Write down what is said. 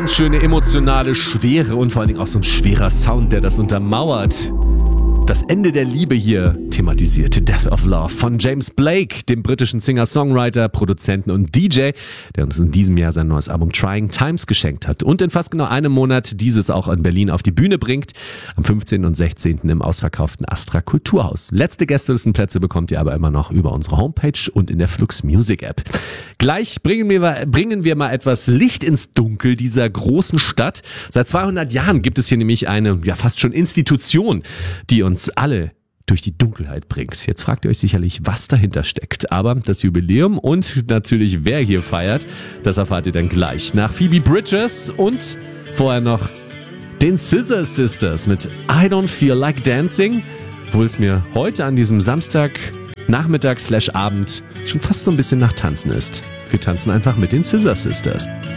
ganz schöne emotionale Schwere und vor allen Dingen auch so ein schwerer Sound, der das untermauert. Das Ende der Liebe hier thematisiert. Death of Love von James Blake, dem britischen Singer-Songwriter, Produzenten und DJ, der uns in diesem Jahr sein neues Album Trying Times geschenkt hat und in fast genau einem Monat dieses auch in Berlin auf die Bühne bringt. Am 15. und 16. im ausverkauften Astra Kulturhaus. Letzte Gästelistenplätze bekommt ihr aber immer noch über unsere Homepage und in der Flux Music App. Gleich bringen wir mal etwas Licht ins Dunkel dieser großen Stadt. Seit 200 Jahren gibt es hier nämlich eine, ja fast schon Institution, die uns alle durch die Dunkelheit bringt. Jetzt fragt ihr euch sicherlich, was dahinter steckt. Aber das Jubiläum und natürlich wer hier feiert, das erfahrt ihr dann gleich. Nach Phoebe Bridgers und vorher noch den Scissor Sisters mit I Don't Feel Like Dancing, obwohl es mir heute an diesem Samstag Nachmittag/Abend schon fast so ein bisschen nach Tanzen ist. Wir tanzen einfach mit den Scissor Sisters.